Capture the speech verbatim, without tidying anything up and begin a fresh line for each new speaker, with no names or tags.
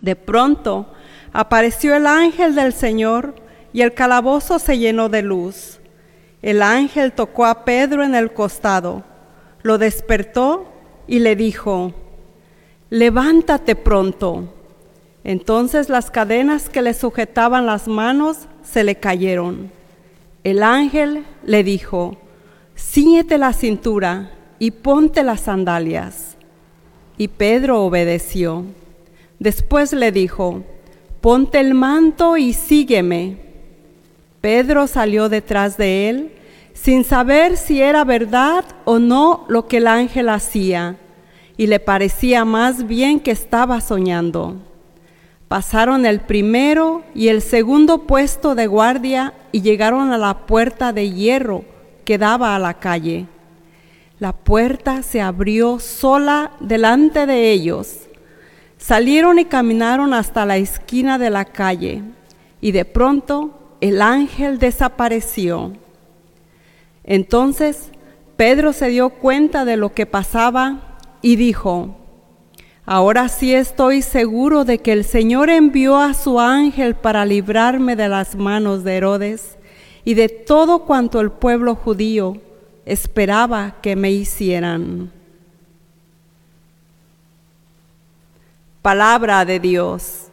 De pronto apareció el ángel del Señor y el calabozo se llenó de luz. El ángel tocó a Pedro en el costado, lo despertó y le dijo: «Levántate pronto». Entonces las cadenas que le sujetaban las manos se le cayeron. El ángel le dijo: «Cíñete la cintura y ponte las sandalias». Y Pedro obedeció. Después le dijo: «Ponte el manto y sígueme». Pedro salió detrás de él, sin saber si era verdad o no lo que el ángel hacía, y le parecía más bien que estaba soñando. Pasaron el primero y el segundo puesto de guardia y llegaron a la puerta de hierro que daba a la calle. La puerta se abrió sola delante de ellos. Salieron y caminaron hasta la esquina de la calle, y de pronto el ángel desapareció. Entonces Pedro se dio cuenta de lo que pasaba y dijo: «Ahora sí estoy seguro de que el Señor envió a su ángel para librarme de las manos de Herodes y de todo cuanto el pueblo judío esperaba que me hicieran». Palabra de Dios.